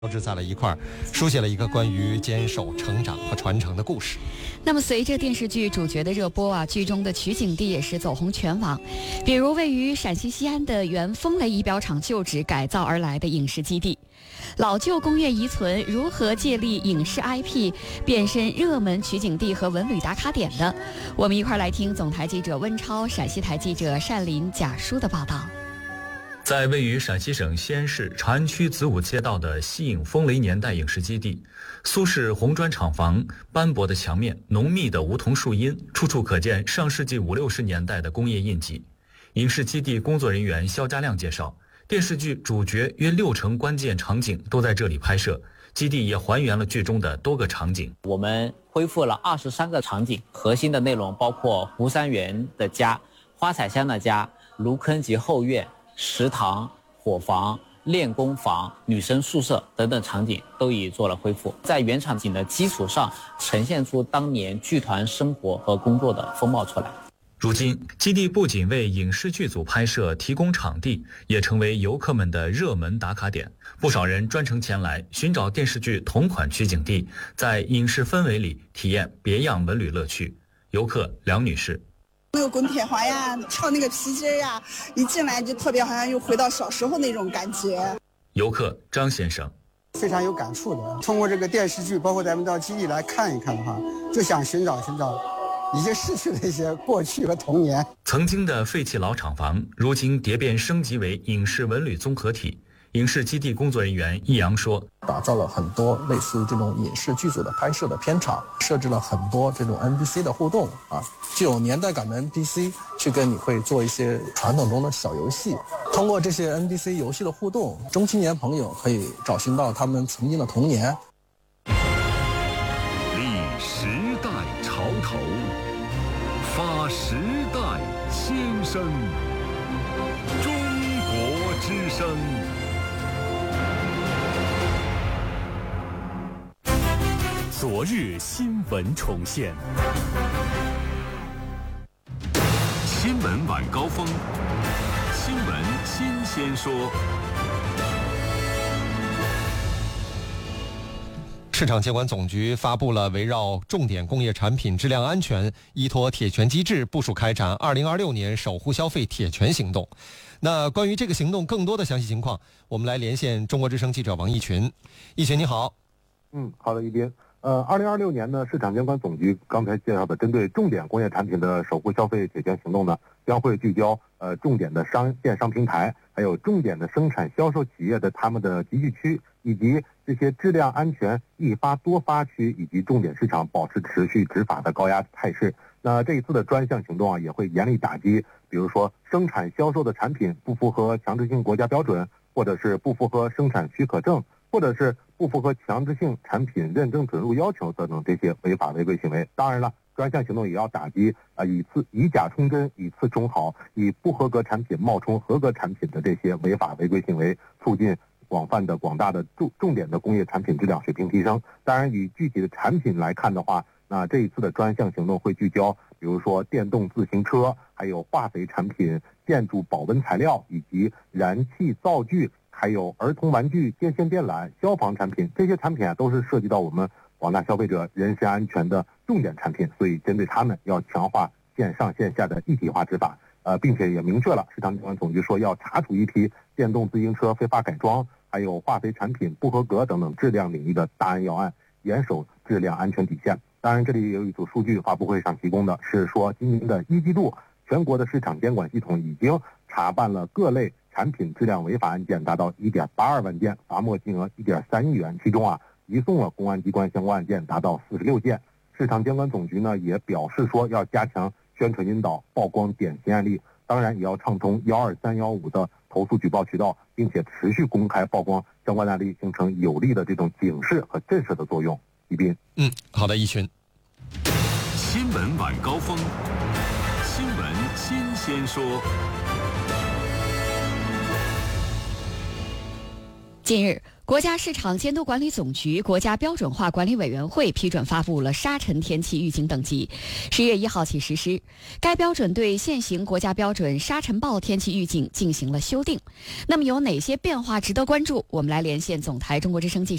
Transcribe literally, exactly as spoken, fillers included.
交织在了一块儿，书写了一个关于坚守、成长和传承的故事。 那么，随着电视剧主角的热播啊，剧中的取景地也是走红全网。比如位于陕西西安的原风雷仪表厂旧址改造而来的影视基地，老旧工业遗存如何借力影视 I P 变身热门取景地和文旅打卡点的？我们一块儿来听总台记者温超、陕西台记者单林、贾舒的报道。 在位于陕西省西安市长安区子午街道的西影风雷年代影视基地，苏式红砖厂房、斑驳的墙面、浓密的梧桐树荫，处处可见上世纪五六十年代的工业印记。影视基地工作人员肖家亮介绍，电视剧主角约六成关键场景都在这里拍摄，基地也还原了剧中的多个场景。 我们恢复了二十三个场景，核心的内容包括湖山园的家、花彩香的家、芦坑及后院、食堂、伙房、练功房、女生宿舍等等场景都已做了恢复，在原场景的基础上呈现出当年剧团生活和工作的风貌出来。 如今，基地不仅为影视剧组拍摄提供场地，也成为游客们的热门打卡点。不少人专程前来寻找电视剧同款取景地，在影视氛围里体验别样文旅乐趣。游客梁女士， 那个滚铁环呀，跳那个皮筋呀，一进来就特别好像又回到小时候那种感觉。 游客张先生， 非常有感触的。通过这个电视剧，包括咱们到基地来看一看的话，就想寻找寻找已经逝去的一些过去和童年。 曾经的废弃老厂房，如今蝶变升级为影视文旅综合体。影视基地工作人员易阳说， 打造了很多类似于这种影视剧组的拍摄的片场，设置了很多这种 N P C 的互动啊，具有年代感的 N P C 去跟你会做一些传统中的小游戏。通过这些 N P C 游戏的互动，中青年朋友可以找寻到他们曾经的童年。 立时代潮头，发时代先声，中国之声。昨日新闻重现，新闻晚高峰，新闻新鲜说。 市场监管总局发布了围绕重点工业产品质量安全，依托铁拳机制部署开展二零二六年守护消费铁拳行动。那关于这个行动更多的详细情况，我们来连线中国之声记者王一群。一群你好。 嗯，好的，一斌。呃，二零二六年呢，市场监管总局刚才介绍的针对重点工业产品的守护消费铁拳行动呢，将会聚焦呃重点的商电商平台，还有重点的生产销售企业的他们的集聚区，以及这些质量安全易发多发区以及重点市场保持持续执法的高压态势。那这一次的专项行动啊，也会严厉打击，比如说生产销售的产品不符合强制性国家标准，或者是不符合生产许可证，或者是不符合强制性产品认证准入要求等等这些违法违规行为。当然了，专项行动也要打击啊、呃、以次以假充真、以次充好、以不合格产品冒充合格产品的这些违法违规行为，促进广泛的广大的重重点的工业产品质量水平提升。当然，以具体的产品来看的话，那这一次的专项行动会聚焦，比如说电动自行车，还有化肥产品、建筑保温材料以及燃气灶具，还有儿童玩具、电线电缆、消防产品，这些产品啊都是涉及到我们广大消费者人身安全的重点产品，所以针对他们要强化线上线下的一体化执法，呃，并且也明确了市场监管总局说要查处一批电动自行车非法改装，还有化肥产品不合格等等质量领域的大案要案，严守质量安全底线。当然，这里有一组数据，发布会上提供的是说，今年的一季度，全国的市场监管系统已经查办了各类产品质量违法案件达到 一点八二万件，罚没金额 一点三亿元，其中啊，移送了公安机关相关案件达到四十六件。市场监管总局呢也表示说，要加强宣传引导，曝光典型案例，当然也要畅通一二三一五的投诉举报渠道，并且持续公开曝光相关案例，形成有力的这种警示和震慑的作用。一斌， 嗯，好的，一群。 新闻晚高峰，新闻新鲜说。 近日， 国家市场监督管理总局、国家标准化管理委员会批准发布了沙尘天气预警等级，十月一号起实施。该标准对现行国家标准沙尘暴天气预警进行了修订。那么有哪些变化值得关注？我们来连线总台中国之声记者